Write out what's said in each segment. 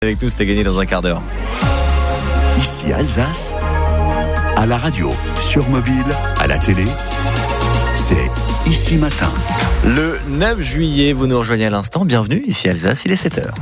Avec nous, c'était gagné dans un quart d'heure. Ici Alsace, à la radio, sur mobile, à la télé, c'est Ici Matin. Le 9 juillet, vous nous rejoignez à l'instant. Bienvenue, ici Alsace, il est 7h.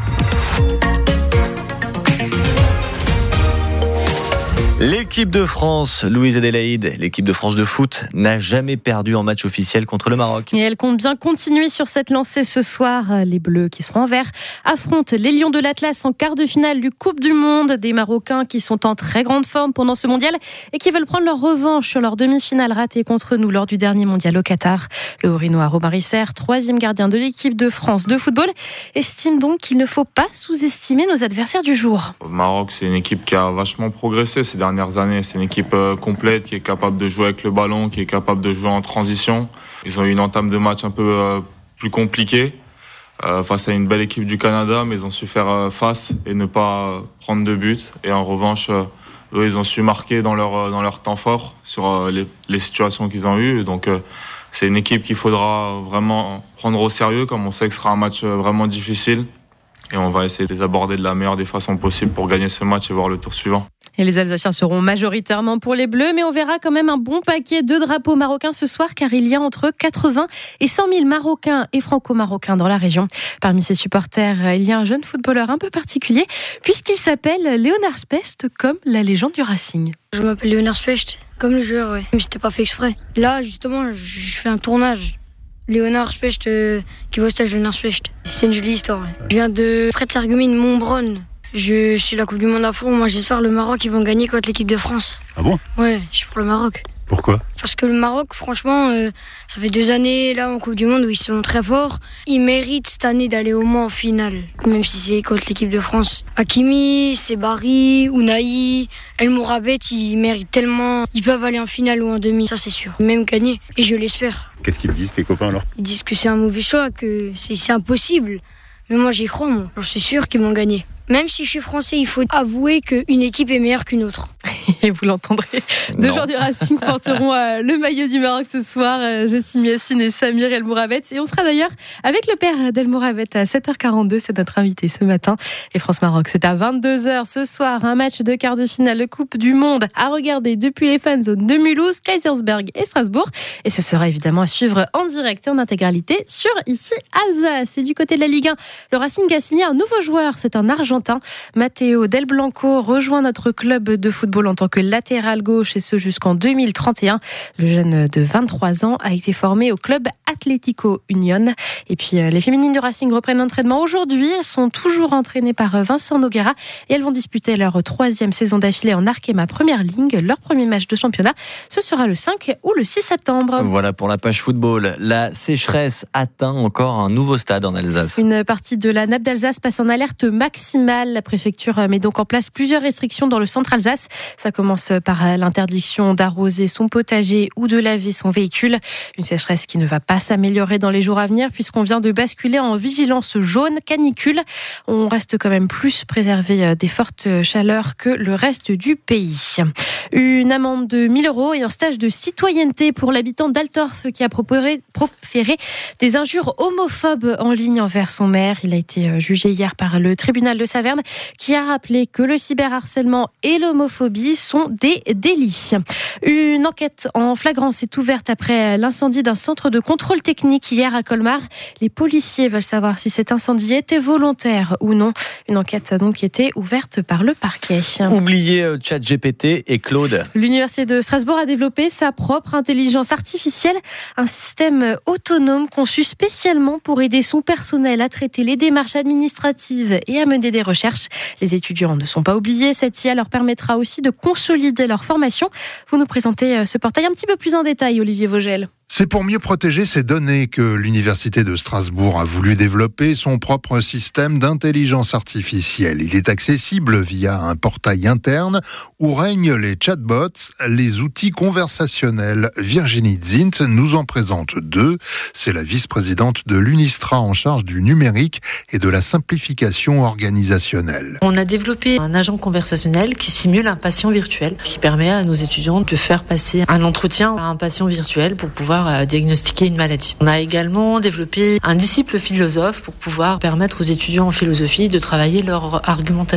L'équipe de France, Louise Adélaïde, l'équipe de France de foot, n'a jamais perdu en match officiel contre le Maroc. Et elle compte bien continuer sur cette lancée ce soir. Les Bleus, qui seront en vert, affrontent les Lions de l'Atlas en quart de finale du Coupe du Monde. Des Marocains qui sont en très grande forme pendant ce mondial et qui veulent prendre leur revanche sur leur demi-finale ratée contre nous lors du dernier mondial au Qatar. Le Haut-Rhinois Robin Risser, troisième gardien de l'équipe de France de football, estime donc qu'il ne faut pas sous-estimer nos adversaires du jour. Le Maroc, c'est une équipe qui a vachement progressé ces dernières années. C'est une équipe complète qui est capable de jouer avec le ballon, qui est capable de jouer en transition. Ils ont eu une entame de match un peu plus compliquée face à une belle équipe du Canada, mais ils ont su faire face et ne pas prendre de but. Et en revanche, eux, ils ont su marquer dans leur temps fort sur les situations qu'ils ont eues. Donc c'est une équipe qu'il faudra vraiment prendre au sérieux, comme on sait que ce sera un match vraiment difficile. Et on va essayer de les aborder de la meilleure des façons possibles pour gagner ce match et voir le tour suivant. Et les Alsaciens seront majoritairement pour les Bleus, mais on verra quand même un bon paquet de drapeaux marocains ce soir, car il y a entre 80 et 100 000 Marocains et Franco-Marocains dans la région. Parmi ces supporters, il y a un jeune footballeur un peu particulier, puisqu'il s'appelle Léonard Specht, comme la légende du Racing. Je m'appelle Léonard Specht, comme le joueur, ouais. Mais c'était pas fait exprès. Là, justement, je fais un tournage. Léonard Specht, qui va au stage de Léonard Specht. C'est une jolie histoire. Ouais. Je viens de près de Sarreguemines, Montbronne. Je suis la Coupe du Monde à fond. Moi, j'espère le Maroc, ils vont gagner contre l'équipe de France. Ah bon ? Ouais, je suis pour le Maroc. Pourquoi ? Parce que le Maroc, franchement, ça fait 2 années là en Coupe du Monde où ils sont très forts. Ils méritent cette année d'aller au moins en finale, même si c'est contre l'équipe de France. Hakimi, Sebari, Ounahi, El Mourabet, ils méritent tellement. Ils peuvent aller en finale ou en demi, ça c'est sûr. Même gagner, et je l'espère. Qu'est-ce qu'ils disent tes copains alors ? Ils disent que c'est un mauvais choix, que c'est impossible. Mais moi j'y crois, moi. Je suis sûr qu'ils vont gagner. Même si je suis français, il faut avouer qu'une équipe est meilleure qu'une autre. Et vous l'entendrez. 2 joueurs du Racing porteront le maillot du Maroc ce soir, Jessim Yassine et Samir El Mourabet. Et on sera d'ailleurs avec le père d'El Mourabet à 7h42. C'est notre invité ce matin. Et France-Maroc, c'est à 22h ce soir. Un match de quart de finale de Coupe du Monde à regarder depuis les fan zones de Mulhouse, Kaisersberg et Strasbourg. Et ce sera évidemment à suivre en direct et en intégralité sur Ici Alsace. Et du côté de la Ligue 1, le Racing a signé un nouveau joueur. C'est un Argentin. Matteo Del Blanco rejoint notre club de football en tant que latéral gauche, et ce jusqu'en 2031. Le jeune de 23 ans a été formé au club Atlético Union. Et puis les féminines du Racing reprennent l'entraînement aujourd'hui. Elles sont toujours entraînées par Vincent Noguera et elles vont disputer leur 3e saison d'affilée en Arkema Première Ligue. Leur premier match de championnat, ce sera le 5 ou le 6 septembre. Voilà pour la page football. La sécheresse atteint encore un nouveau stade en Alsace. Une partie de la nappe d'Alsace passe en alerte maximale. La préfecture met donc en place plusieurs restrictions dans le centre Alsace. Ça commence par l'interdiction d'arroser son potager ou de laver son véhicule. Une sécheresse qui ne va pas s'améliorer dans les jours à venir puisqu'on vient de basculer en vigilance jaune canicule. On reste quand même plus préservé des fortes chaleurs que le reste du pays. Une amende de 1 000 € et un stage de citoyenneté pour l'habitant d'Altorf qui a proféré des injures homophobes en ligne envers son maire. Il a été jugé hier par le tribunal de Saverne qui a rappelé que le cyberharcèlement et l'homophobie sont des délits. Une enquête en flagrance est ouverte après l'incendie d'un centre de contrôle technique hier à Colmar. Les policiers veulent savoir si cet incendie était volontaire ou non. Une enquête donc était ouverte par le parquet. Oubliez ChatGPT et Claude. L'université de Strasbourg a développé sa propre intelligence artificielle, un système autonome conçu spécialement pour aider son personnel à traiter les démarches administratives et à mener des recherches. Les étudiants ne sont pas oubliés. Cette IA leur permettra aussi de consolider leur formation. Vous nous présentez ce portail un petit peu plus en détail, Olivier Vogel. C'est pour mieux protéger ces données que l'Université de Strasbourg a voulu développer son propre système d'intelligence artificielle. Il est accessible via un portail interne où règnent les chatbots, les outils conversationnels. Virginie Zint nous en présente 2. C'est la vice-présidente de l'UNISTRA en charge du numérique et de la simplification organisationnelle. On a développé un agent conversationnel qui simule un patient virtuel, qui permet à nos étudiants de faire passer un entretien à un patient virtuel pour pouvoir pouvoir diagnostiquer une maladie. On a également développé un disciple philosophe pour pouvoir permettre aux étudiants en philosophie de travailler leur argumentation.